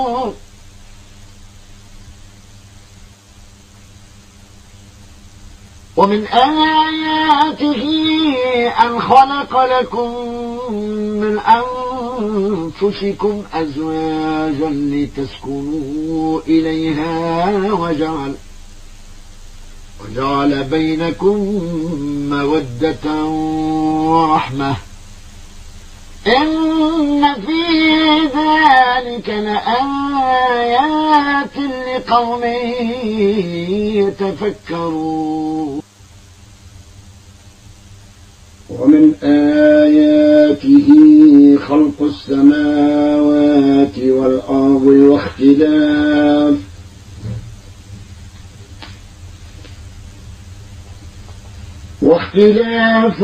ومن آياته أن خلق لكم من أنفسكم أزواجا لتسكنوا إليها وجعل بينكم مودة ورحمة إن في ذلك لآيات لقوم يتفكرون. ومن آياته خلق السماوات والأرض واختلاف